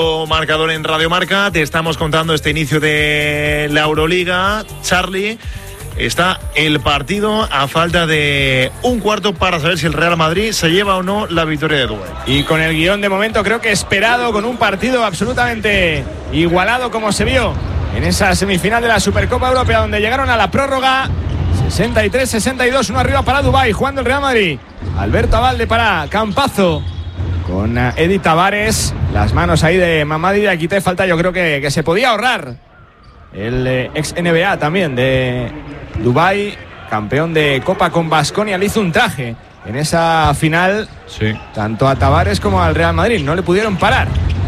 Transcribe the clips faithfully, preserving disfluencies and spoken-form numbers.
Marcador en Radio Marca, te estamos contando este inicio de la Euroliga. Charlie, está el partido a falta de un cuarto para saber si el Real Madrid se lleva o no la victoria de Dubái. Y con el guión de momento creo que esperado, con un partido absolutamente igualado como se vio en esa semifinal de la Supercopa Europea, donde llegaron a la prórroga. Sesenta y tres sesenta y dos, uno arriba para Dubái, jugando el Real Madrid. Alberto Abalde para Campazo, con Edi Tavares, las manos ahí de Mamadi Diakité. Falta, yo creo que, que se podía ahorrar el eh, ex N B A también de Dubái, campeón de Copa con Baskonia. Le hizo un traje en esa final, sí, tanto a Tavares como al Real Madrid. No le pudieron parar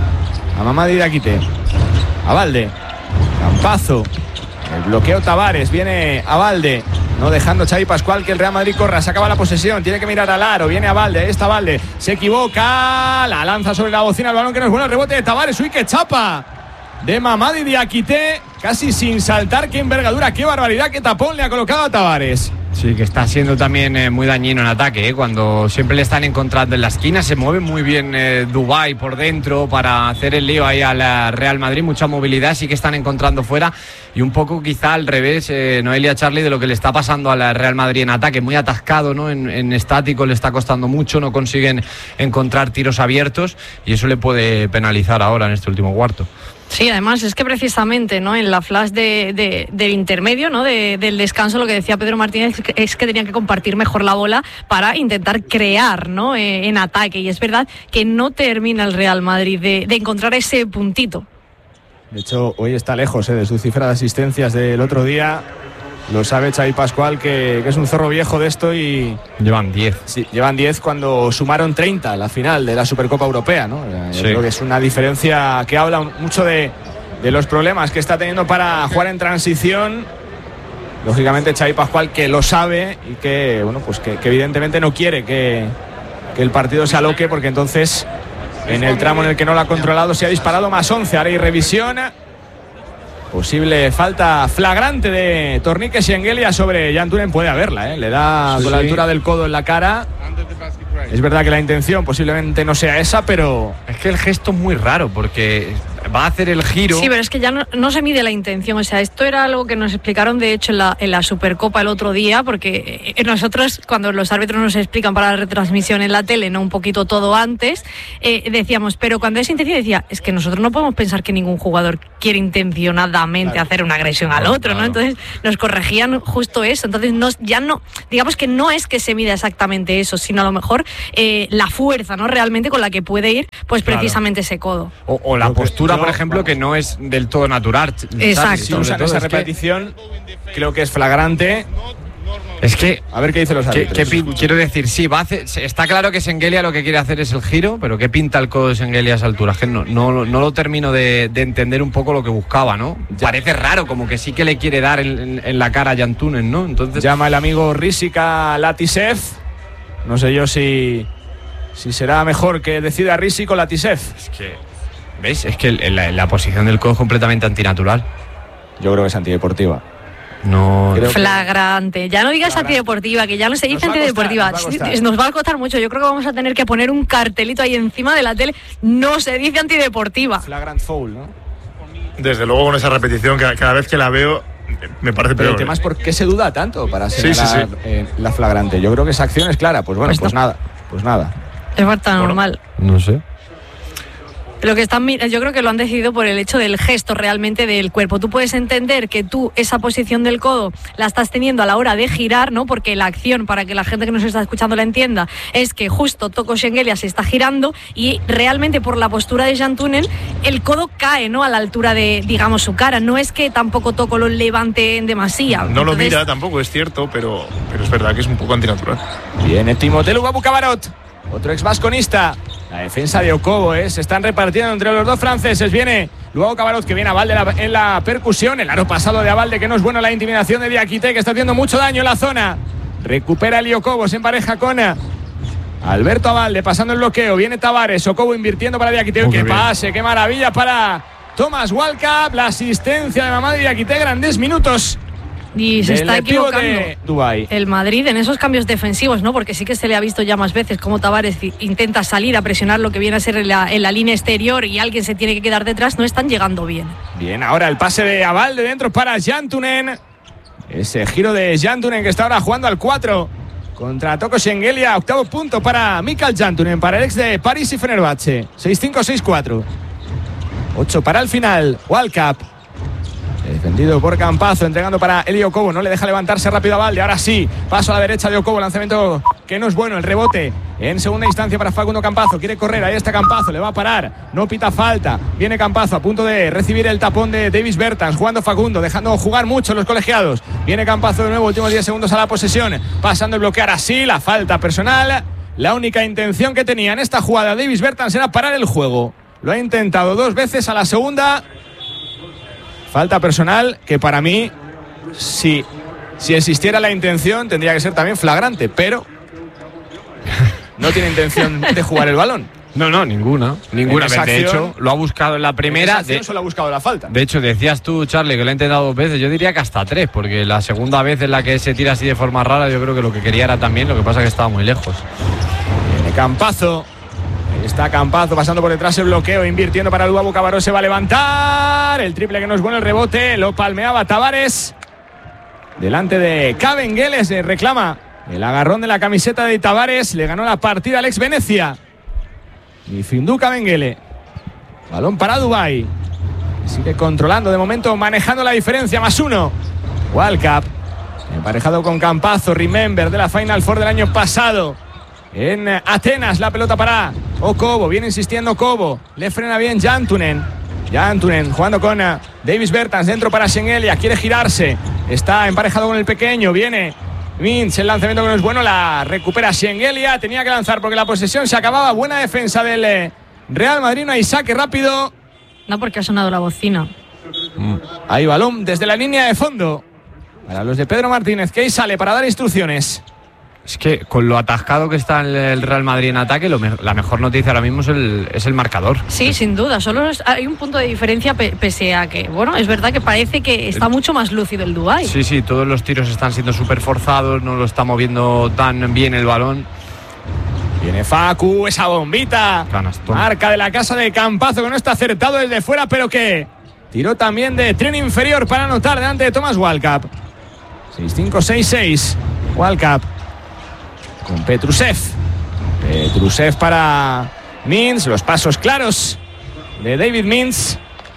a Mamadi Diakité. Abalde, Campazo, el bloqueo Tavares, viene Abalde, no dejando Xavi Pascual que el Real Madrid corra. Se acaba la posesión, tiene que mirar al aro. Viene Abalde, ahí está Abalde, se equivoca, la lanza sobre la bocina, el balón que no es bueno, el rebote de Tavares. Uy, qué chapa de Mamadi Diakité, casi sin saltar. Qué envergadura, qué barbaridad, qué tapón le ha colocado a Tavares. Sí, que está siendo también eh, muy dañino en ataque, ¿eh? Cuando siempre le están encontrando en la esquina. Se mueve muy bien eh, Dubái por dentro para hacer el lío ahí al Real Madrid. Mucha movilidad, sí que están encontrando fuera. Y un poco quizá al revés, eh, Noelia, Charlie, de lo que le está pasando al Real Madrid en ataque. Muy atascado, ¿no? En, en estático le está costando mucho, no consiguen encontrar tiros abiertos. Y eso le puede penalizar ahora en este último cuarto. Sí, además es que precisamente, ¿no?, en la flash de, de, del intermedio, ¿no?, de, del descanso, lo que decía Pedro Martínez es que tenían que compartir mejor la bola para intentar crear, ¿no?, eh, en ataque. Y es verdad que no termina el Real Madrid de, de encontrar ese puntito. De hecho, hoy está lejos eh, de su cifra de asistencias del otro día. Lo sabe Xavi Pascual, que, que es un zorro viejo de esto y... Llevan diez. Sí, llevan diez cuando sumaron treinta a la final de la Supercopa Europea, ¿no? Yo sí. creo que es una diferencia que habla mucho de, de los problemas que está teniendo para jugar en transición. Lógicamente Xavi Pascual, que lo sabe y que, bueno, pues que, que evidentemente no quiere que, que el partido se aloque, porque entonces en el tramo en el que no lo ha controlado se ha disparado más once. Ahora hay revisión. Posible falta flagrante de Tornique Shengelia sobre Jan Tunen. Puede haberla, ¿eh? Le da sí, con la altura del codo en la cara. Es verdad que la intención posiblemente no sea esa, pero... Es que el gesto es muy raro, porque va a hacer el giro. Sí, pero es que ya no, no se mide la intención. O sea, esto era algo que nos explicaron, de hecho, en la, en la Supercopa el otro día, porque nosotros, cuando los árbitros nos explican para la retransmisión en la tele, no un poquito todo antes, eh, decíamos, pero cuando es intención, decía, es que nosotros no podemos pensar que ningún jugador quiere intencionadamente claro. hacer una agresión al otro, claro. ¿no? Entonces nos corregían justo eso. Entonces no, ya no, digamos que no es que se mida exactamente eso, sino a lo mejor eh, la fuerza, ¿no?, realmente con la que puede ir, pues claro. precisamente ese codo. O, o la postura, por ejemplo, vamos. que no es del todo natural. Exacto. Si usan esa repetición, que... creo que es flagrante. Es que, a ver qué dicen los árbitros. Que, que, quiero decir, sí, va a hacer, está claro que Shengelia lo que quiere hacer es el giro, pero ¿qué pinta el codo de Shengelia a esa altura? Es que no, no, no lo termino de, de entender un poco lo que buscaba, ¿no? Ya. Parece raro, como que sí que le quiere dar en, en, en la cara a Jan Tunen, ¿no? Entonces... Llama el amigo Rizika Latisev. No sé yo si, si será mejor que decida Rizika o Latisev. Es que, ¿veis? Es que la, la posición del codo es completamente antinatural. Yo creo que es antideportiva. No. Flagrante. Ya no digas antideportiva, que ya no se dice antideportiva. Nos va, costar, nos va a costar mucho. Yo creo que vamos a tener que poner un cartelito ahí encima de la tele. No se dice antideportiva. Flagrant foul, ¿no? Desde luego, con esa repetición, cada, cada vez que la veo, me parece peor. Pero el tema es por qué se duda tanto para señalar sí, sí, sí. Eh, la flagrante. Yo creo que esa acción es clara. Pues bueno, pues, pues no. nada. Pues nada. Es falta bueno, normal. No sé. Lo que están, yo creo que lo han decidido por el hecho del gesto realmente del cuerpo. Tú puedes entender que tú esa posición del codo la estás teniendo a la hora de girar, ¿no? Porque la acción, para que la gente que nos está escuchando la entienda, es que justo Toko Shengelia se está girando y realmente por la postura de Jan Tunen el codo cae, ¿no?, a la altura de, digamos, su cara. No es que tampoco Toko lo levante en demasía. No Entonces... lo mira tampoco, es cierto, pero, pero es verdad que es un poco antinatural. Viene Timothée Luwawu-Cabarrot, otro ex vasconista. La defensa de Okobo, ¿eh? Se están repartiendo entre los dos franceses. Viene Luwawu-Cabarrot, que viene a Abalde en la percusión. El aro pasado de Abalde, que no es bueno. La intimidación de Diakité, que está haciendo mucho daño en la zona. Recupera el Okobo, se empareja con Alberto Abalde, pasando el bloqueo. Viene Tavares, Okobo invirtiendo para Diakité. ¡Qué pase! ¡Qué maravilla para Thomas Walkup! La asistencia de Mamadi Diakité, grandes minutos Y se está equivocando de Dubái. el Madrid en esos cambios defensivos, ¿no? Porque sí que se le ha visto ya más veces cómo Tavares intenta salir a presionar lo que viene a ser en la, en la línea exterior y alguien se tiene que quedar detrás. No están llegando bien. Bien, ahora el pase de Aval de dentro para Jantunen. Ese giro de Jantunen que está ahora jugando al cuatro contra Toko Schengelia. Octavo punto para Mikael Jantunen, para el ex de París y Fenerbahce. seis cinco, seis cuatro. ocho para el final. World Cup. Defendido por Campazzo, entregando para Eli Okobo. No le deja levantarse rápido a Valde. Ahora sí, paso a la derecha de Okobo. Lanzamiento que no es bueno. El rebote en segunda instancia para Facundo Campazzo. Quiere correr, ahí está Campazzo. Le va a parar, no pita falta. Viene Campazzo a punto de recibir el tapón de Davis Bertans. Jugando Facundo, dejando jugar mucho los colegiados. Viene Campazzo de nuevo, últimos diez segundos a la posesión. Pasando el bloquear así, la falta personal. La única intención que tenía en esta jugada Davis Bertans era parar el juego. Lo ha intentado dos veces, a la segunda falta personal que para mí, si, si existiera la intención, tendría que ser también flagrante, pero no tiene intención de jugar el balón. No, no, ninguna. Ninguna. En esa De acción, hecho, lo ha buscado en la primera. En esa acción de, solo ha buscado la falta. de hecho, decías tú, Charlie, que lo ha intentado dos veces. Yo diría que hasta tres, porque la segunda vez en la que se tira así de forma rara, yo creo que lo que quería era también, lo que pasa es que estaba muy lejos. Viene Campazzo. Ahí está Campazzo pasando por detrás el bloqueo, invirtiendo para Luabu. Cabaró se va a levantar. El triple que no es bueno, el rebote. Lo palmeaba Tavares. Delante de Cabenguele se reclama el agarrón de la camiseta de Tavares. Le ganó la partida al ex Venecia. Y Findú Cabenguele. Balón para Dubái. Sigue controlando de momento, manejando la diferencia. Más uno. World Cup. Emparejado con Campazzo. Remember de la Final Four del año pasado. En Atenas, la pelota para Okobo. Viene insistiendo Okobo. Le frena bien Jantunen. Jantunen jugando con Davis Bertans. Dentro para Schengelia. Quiere girarse. Está emparejado con el pequeño. Viene Mintz. El lanzamiento que no es bueno. La recupera Schengelia. Tenía que lanzar porque la posesión se acababa. Buena defensa del Real Madrid. No hay saque rápido. No, porque ha sonado la bocina. Mm. Hay balón desde la línea de fondo para los de Pedro Martínez, que ahí sale para dar instrucciones. Es que con lo atascado que está el Real Madrid en ataque, lo me la mejor noticia ahora mismo es el, es el marcador. Sí, es... sin duda. Solo es, hay un punto de diferencia pe pese a que, bueno, es verdad que parece que está el... mucho más lúcido el Dubái. Sí, sí, todos los tiros están siendo súper forzados, no lo está moviendo tan bien el balón. Viene Facu, esa bombita. Canastón. Marca de la casa de Campazzo, que no está acertado desde fuera, pero que tiró también de tren inferior para anotar delante de Thomas Walkup. seis cinco, seis seis. Walkup con Petrusev. Petrusev para Mintz. Los pasos claros de David Mintz.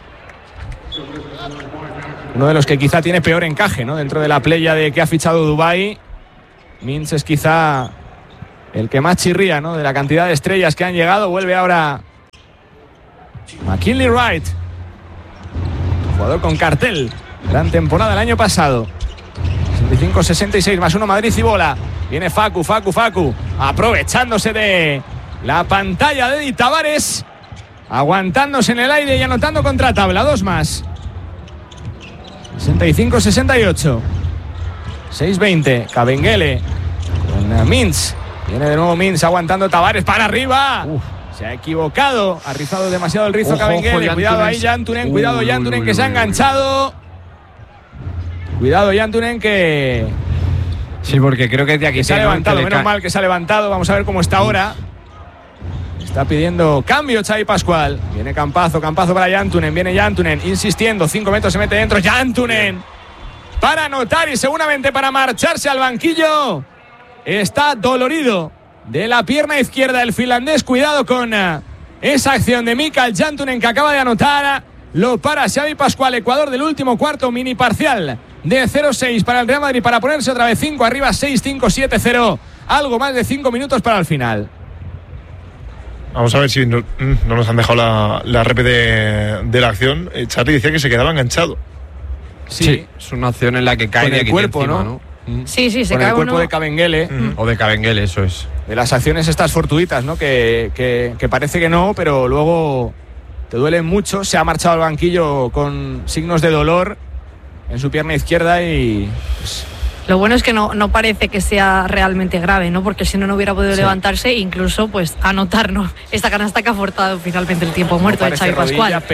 Uno de los que quizá tiene peor encaje, ¿no? Dentro de la playa de que ha fichado Dubái. Mintz es quizá el que más chirría, ¿no? De la cantidad de estrellas que han llegado. Vuelve ahora McKinley Wright, jugador con cartel. Gran temporada el año pasado. sesenta y cinco, sesenta y seis más uno Madrid y bola. Viene Facu, Facu, Facu. Aprovechándose de la pantalla de Di Tavares. Aguantándose en el aire y anotando contra tabla. Dos más. sesenta y cinco, sesenta y ocho. seis veinte. Cabenguele con Mintz. Viene de nuevo Mintz aguantando Tavares para arriba. Uf. Se ha equivocado. Ha rizado demasiado el rizo Cabenguele. Cuidado ahí Jantunen. Cuidado Jantunen que se ha enganchado. Cuidado Jantunen que... Sí, porque creo que de aquí que se ha levantado. Menos mal que se ha levantado. Vamos a ver cómo está ahora. Está pidiendo cambio Xavi Pascual. Viene Campazzo. Campazzo para Jantunen. Viene Jantunen insistiendo. Cinco metros se mete dentro. Jantunen para anotar y seguramente para marcharse al banquillo. Está dolorido de la pierna izquierda el finlandés. Cuidado con esa acción de Mikael Jantunen que acaba de anotar. Lo para Xavi Pascual. Ecuador del último cuarto. Mini parcial de cero seis para el Real Madrid para ponerse otra vez cinco arriba. Seis cinco siete cero. Algo más de cinco minutos para el final. Vamos a ver si no, no nos han dejado la, la rep de, de la acción. Charlie decía que se quedaba enganchado. Sí, sí, es una acción en la que cae con de el cuerpo, encima, ¿no? ¿no? Sí, sí, se con cae el cuerpo uno. de Cabenguele. Uh-huh. O de Cabenguele, eso es. De las acciones estas fortuitas, ¿no? Que, que, que parece que no, pero luego te duelen mucho. Se ha marchado al banquillo con signos de dolor en su pierna izquierda y... Pues, lo bueno es que no, no parece que sea realmente grave, ¿no? Porque si no, no hubiera podido sí. levantarse e incluso pues anotarnos esta canasta que ha forzado finalmente el tiempo muerto no de Xavi Pascual. Pero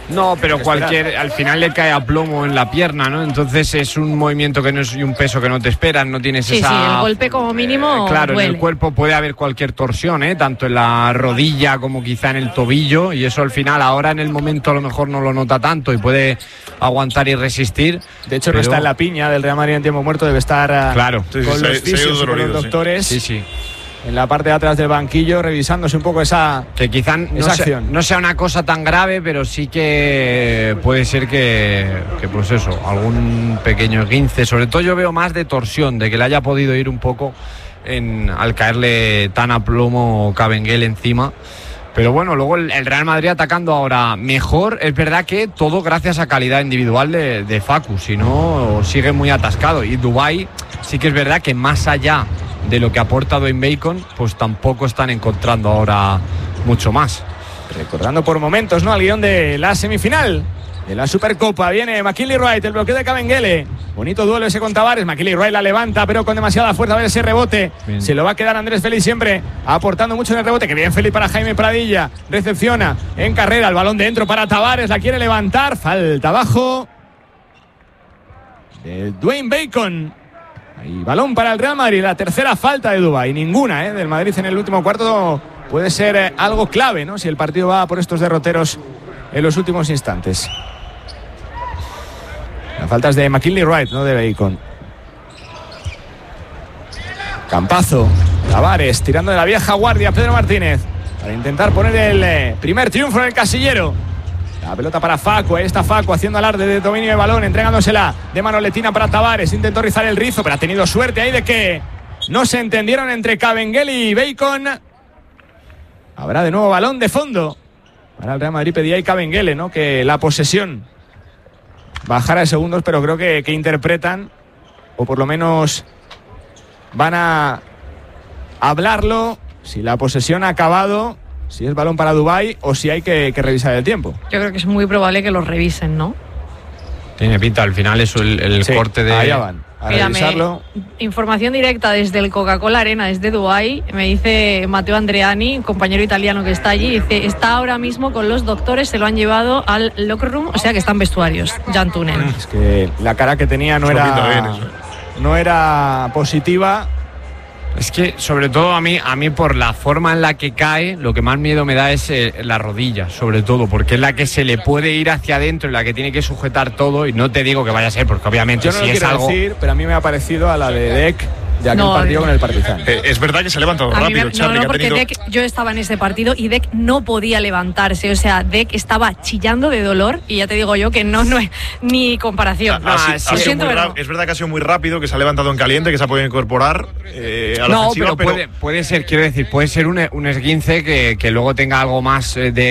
No, pero cualquier, al final le cae a plomo en la pierna, ¿no? Entonces es un movimiento que no es y un peso que no te esperan, no tienes sí, esa... Sí, el golpe como mínimo eh, Claro, duele. En el cuerpo puede haber cualquier torsión, ¿eh? Tanto en la rodilla como quizá en el tobillo, y eso al final ahora en el momento a lo mejor no lo nota tanto y puede aguantar y resistir. De hecho, pero... no está en la piña del Real Madrid en tiempo muerto, debe estar claro. con sí, sí, los se, fisios se y con los doctores. Sí, sí. En la parte de atrás del banquillo, revisándose un poco esa, que quizá no, esa sea, acción. no sea una cosa tan grave, pero sí que puede ser que, que, pues eso, algún pequeño esguince. Sobre todo yo veo más de torsión, de que le haya podido ir un poco en, al caerle tan a plomo Cavengel encima. Pero bueno, luego el, el Real Madrid atacando ahora mejor. Es verdad que todo gracias a calidad individual de, de Facu, si no sigue muy atascado. Y Dubái sí que es verdad que más allá de lo que aporta Dwayne Bacon, pues tampoco están encontrando ahora mucho más. Recordando por momentos, ¿no?, al guión de la semifinal de la Supercopa. Viene McKinley Wright, el bloqueo de Cavengele. Bonito duelo ese con Tavares. McKinley Wright la levanta, pero con demasiada fuerza. A ver ese rebote. Bien. Se lo va a quedar Andrés Félix, siempre aportando mucho en el rebote. Que bien Félix para Jaime Pradilla. Recepciona en carrera. El balón dentro para Tavares. La quiere levantar. Falta abajo de Dwayne Bacon. Y balón para el Real Madrid, la tercera falta de Dubái, ninguna ¿eh? del Madrid en el último cuarto. Puede ser eh, algo clave, ¿no?, si el partido va por estos derroteros en los últimos instantes. Las faltas de McKinley Wright, no de Bacon. Campazo, Tavares tirando de la vieja guardia, Pedro Martínez, para intentar poner el eh, primer triunfo en el casillero. La pelota para Facu, ahí está Facu haciendo alarde de dominio de balón, entregándosela de Manoletina para Tavares. Intentó rizar el rizo, pero ha tenido suerte ahí de que no se entendieron entre Cavengel y Bacon. Habrá de nuevo balón de fondo para el Real Madrid. Pedía ahí Cavengel, ¿no?, que la posesión bajara de segundos, pero creo que, que interpretan, o por lo menos van a hablarlo, si la posesión ha acabado, si es balón para Dubái o si hay que, que revisar el tiempo. Yo creo que es muy probable que lo revisen, ¿no? Tiene pinta, al final eso, el, el sí, corte de... allá van, a Mírame, revisarlo. Información directa desde el Coca-Cola Arena, desde Dubái. Me dice Matteo Andreani, compañero italiano que está allí, dice, está ahora mismo con los doctores, se lo han llevado al locker room, o sea que están vestuarios, Jan Tunen. Es que la cara que tenía no era, no era positiva. Es que, sobre todo a mí, a mí por la forma en la que cae, lo que más miedo me da es eh, la rodilla, sobre todo, porque es la que se le puede ir hacia adentro, y la que tiene que sujetar todo, y no te digo que vaya a ser, porque obviamente yo no si lo es quiero algo... decir, pero a mí me ha parecido a la de Dec de aquel no, partido con el Partizan. Eh, es verdad que se ha levantado a rápido, me, Charlie. No, no, porque tenido... Dec, yo estaba en ese partido y Dec no podía levantarse. O sea, Dec estaba chillando de dolor y ya te digo yo que no, no es ni comparación. Ah, no, sí, sí, ha siento, muy pero... Es verdad que ha sido muy rápido, que se ha levantado en caliente, que se ha podido incorporar eh, a la no, ofensiva, pero, pero puede, puede ser, quiero decir, puede ser un, un esguince que, que luego tenga algo más de